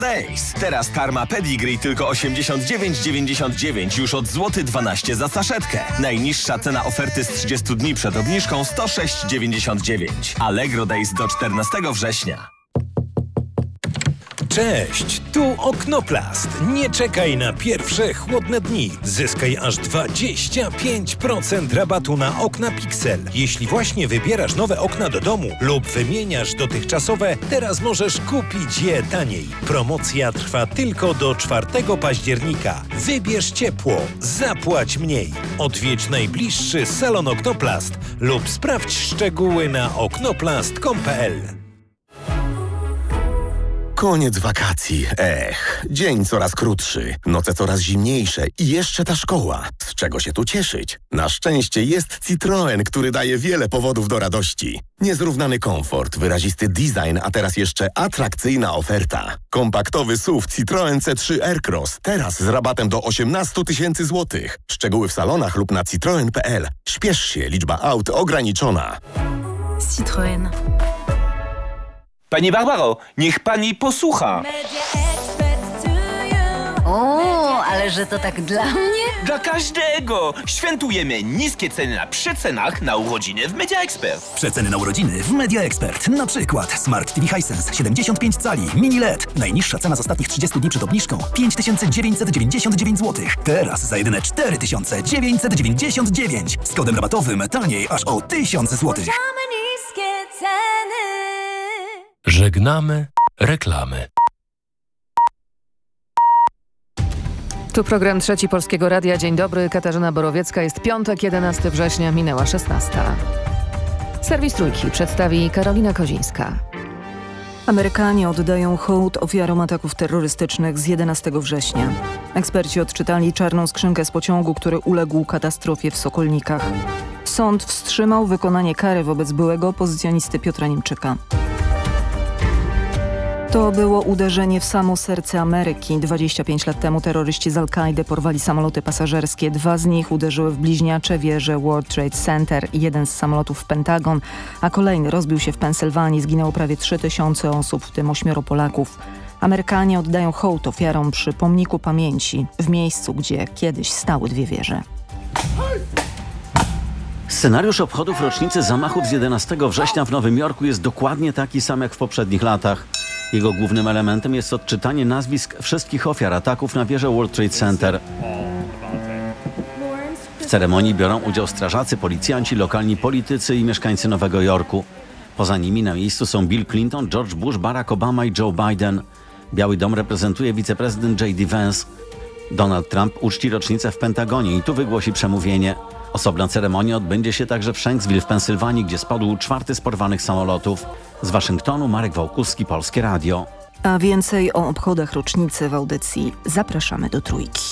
Days. Teraz karma Pedigree tylko 89,99 już od złoty 12 za saszetkę. Najniższa cena oferty z 30 dni przed obniżką 106,99. Allegro Days do 14 września. Cześć, tu Oknoplast. Nie czekaj na pierwsze chłodne dni. Zyskaj aż 25% rabatu na okna Pixel. Jeśli właśnie wybierasz nowe okna do domu lub wymieniasz dotychczasowe, teraz możesz kupić je taniej. Promocja trwa tylko do 4 października. Wybierz ciepło, zapłać mniej. Odwiedź najbliższy salon Oknoplast lub sprawdź szczegóły na oknoplast.com.pl. Koniec wakacji. Dzień coraz krótszy, noce coraz zimniejsze i jeszcze ta szkoła. Z czego się tu cieszyć? Na szczęście jest Citroen, który daje wiele powodów do radości. Niezrównany komfort, wyrazisty design, a teraz jeszcze atrakcyjna oferta. Kompaktowy SUV Citroen C3 Aircross, teraz z rabatem do 18 000 złotych. Szczegóły w salonach lub na citroen.pl. Śpiesz się, liczba aut ograniczona. Citroen. Pani Barbaro, niech pani posłucha. O, ale że to tak dla mnie? Dla każdego! Świętujemy niskie ceny na przecenach na urodziny w Media Expert. Przeceny na urodziny w Media Expert. Na przykład Smart TV Hisense 75 cali, mini LED. Najniższa cena z ostatnich 30 dni przed obniżką 5999 zł. Teraz za jedyne 4999. Z kodem rabatowym taniej aż o 1000 zł. Żegnamy reklamy. Tu program Trzeci Polskiego Radia. Dzień dobry, Katarzyna Borowiecka. Jest piątek, 11 września, minęła 16. Serwis Trójki przedstawi Karolina Kozińska. Amerykanie oddają hołd ofiarom ataków terrorystycznych z 11 września. Eksperci odczytali czarną skrzynkę z pociągu, który uległ katastrofie w Sokolnikach. Sąd wstrzymał wykonanie kary wobec byłego opozycjonisty Piotra Niemczyka. To było uderzenie w samo serce Ameryki. 25 lat temu terroryści z Al-Kaidy porwali samoloty pasażerskie. 2 z nich uderzyły w bliźniacze wieże World Trade Center. Jeden z samolotów w Pentagon, a kolejny rozbił się w Pensylwanii. Zginęło prawie 3000 osób, w tym 8 Polaków. Amerykanie oddają hołd ofiarom przy pomniku pamięci, w miejscu, gdzie kiedyś stały 2 wieże. Scenariusz obchodów rocznicy zamachów z 11 września w Nowym Jorku jest dokładnie taki sam jak w poprzednich latach. Jego głównym elementem jest odczytanie nazwisk wszystkich ofiar ataków na wieżę World Trade Center. W ceremonii biorą udział strażacy, policjanci, lokalni politycy i mieszkańcy Nowego Jorku. Poza nimi na miejscu są Bill Clinton, George Bush, Barack Obama i Joe Biden. Biały Dom reprezentuje wiceprezydent J.D. Vance. Donald Trump uczci rocznicę w Pentagonie i tu wygłosi przemówienie. Osobna ceremonia odbędzie się także w Shanksville w Pensylwanii, gdzie spadł 4 z porwanych samolotów. Z Waszyngtonu Marek Wałkuski, Polskie Radio. A więcej o obchodach rocznicy w audycji zapraszamy do Trójki.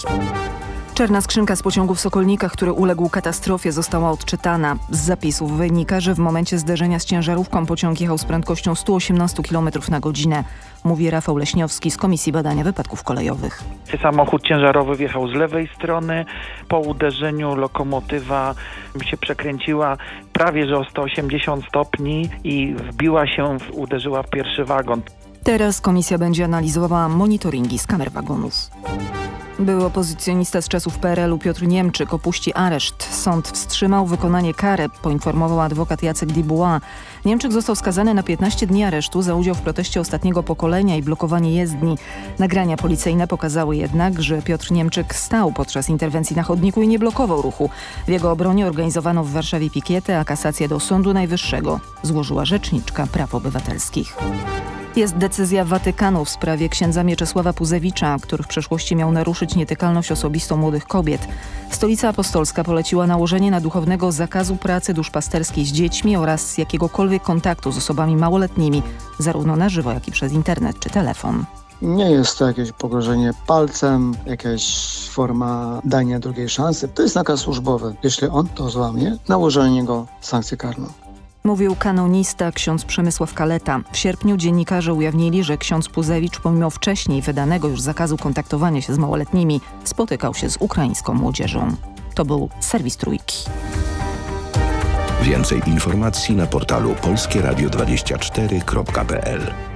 Czarna skrzynka z pociągu w Sokolnikach, który uległ katastrofie, została odczytana. Z zapisów wynika, że w momencie zderzenia z ciężarówką pociąg jechał z prędkością 118 km na godzinę. Mówi Rafał Leśniowski z Komisji Badania Wypadków Kolejowych. Samochód ciężarowy wjechał z lewej strony. Po uderzeniu lokomotywa się przekręciła prawie że o 180 stopni i uderzyła w pierwszy wagon. Teraz komisja będzie analizowała monitoringi z kamer wagonów. Były opozycjonista z czasów PRL-u Piotr Niemczyk opuści areszt. Sąd wstrzymał wykonanie kary, poinformował adwokat Jacek Dubois. Niemczyk został skazany na 15 dni aresztu za udział w proteście ostatniego pokolenia i blokowanie jezdni. Nagrania policyjne pokazały jednak, że Piotr Niemczyk stał podczas interwencji na chodniku i nie blokował ruchu. W jego obronie organizowano w Warszawie pikietę, a kasację do Sądu Najwyższego złożyła rzeczniczka praw obywatelskich. Jest decyzja Watykanu w sprawie księdza Mieczysława Puzewicza, który w przeszłości miał naruszyć nietykalność osobistą młodych kobiet. Stolica Apostolska poleciła nałożenie na duchownego zakazu pracy duszpasterskiej z dziećmi oraz jakiegokolwiek kontaktu z osobami małoletnimi, zarówno na żywo, jak i przez internet czy telefon. Nie jest to jakieś pogrożenie palcem, jakaś forma dania drugiej szansy. To jest nakaz służbowy. Jeśli on to złamie, nałożę na niego sankcję karną. Mówił kanonista ksiądz Przemysław Kaleta. W sierpniu dziennikarze ujawnili, że ksiądz Puzewicz pomimo wcześniej wydanego już zakazu kontaktowania się z małoletnimi spotykał się z ukraińską młodzieżą. To był serwis Trójki. Więcej informacji na portalu polskieradio24.pl.